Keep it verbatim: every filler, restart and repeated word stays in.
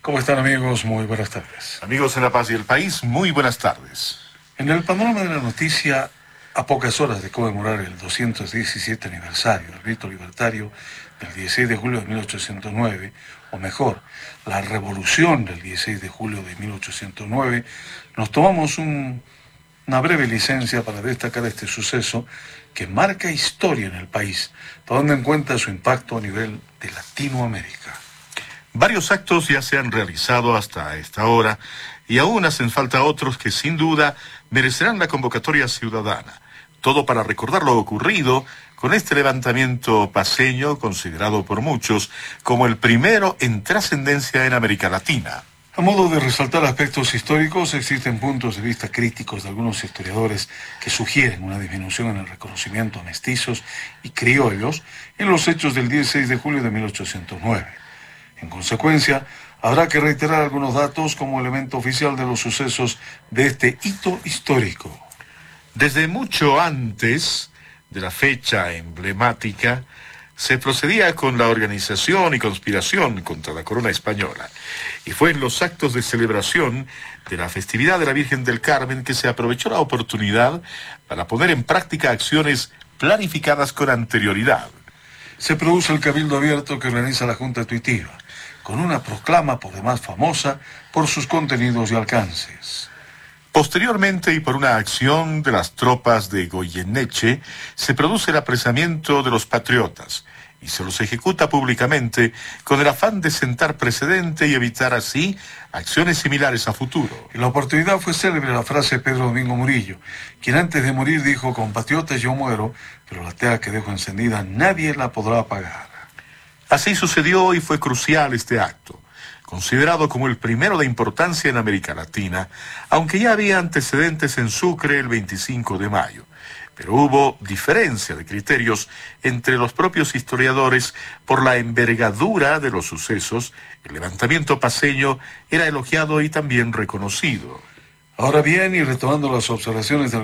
¿Cómo están, amigos? Muy buenas tardes. Amigos en La Paz y el País, muy buenas tardes. En el panorama de la noticia, a pocas horas de conmemorar el doscientos diecisiete aniversario del grito libertario del dieciséis de julio de mil ochocientos nueve, o mejor, la revolución del dieciséis de julio de mil ochocientos nueve, nos tomamos un, una breve licencia para destacar este suceso que marca historia en el país, tomando en cuenta su impacto a nivel de Latinoamérica. Varios actos ya se han realizado hasta esta hora y aún hacen falta otros que sin duda merecerán la convocatoria ciudadana. Todo para recordar lo ocurrido con este levantamiento paceño considerado por muchos como el primero en trascendencia en América Latina. A modo de resaltar aspectos históricos, existen puntos de vista críticos de algunos historiadores que sugieren una disminución en el reconocimiento a mestizos y criollos en los hechos del dieciséis de julio de mil ochocientos nueve. En consecuencia, habrá que reiterar algunos datos como elemento oficial de los sucesos de este hito histórico. Desde mucho antes de la fecha emblemática, se procedía con la organización y conspiración contra la corona española. Y fue en los actos de celebración de la festividad de la Virgen del Carmen que se aprovechó la oportunidad para poner en práctica acciones planificadas con anterioridad. Se produce el cabildo abierto que organiza la Junta Tuitiva, con una proclama por demás famosa por sus contenidos y alcances. Posteriormente, y por una acción de las tropas de Goyeneche, se produce el apresamiento de los patriotas y se los ejecuta públicamente con el afán de sentar precedente y evitar así acciones similares a futuro. En la oportunidad fue célebre la frase de Pedro Domingo Murillo, quien antes de morir dijo: compatriotas, yo muero, pero la tea que dejo encendida nadie la podrá apagar. Así sucedió y fue crucial este acto, considerado como el primero de importancia en América Latina, aunque ya había antecedentes en Sucre el veinticinco de mayo. Pero hubo diferencia de criterios entre los propios historiadores por la envergadura de los sucesos. El levantamiento paceño era elogiado y también reconocido. Ahora bien, y retomando las observaciones del